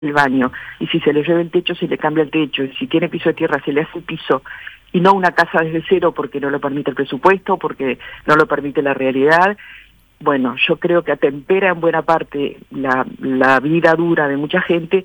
el baño, y si se le llueve el techo, se le cambia el techo, y si tiene piso de tierra, se le hace el piso, y no una casa desde cero porque no lo permite el presupuesto, porque no lo permite la realidad. Bueno, yo creo que atempera en buena parte la vida dura de mucha gente,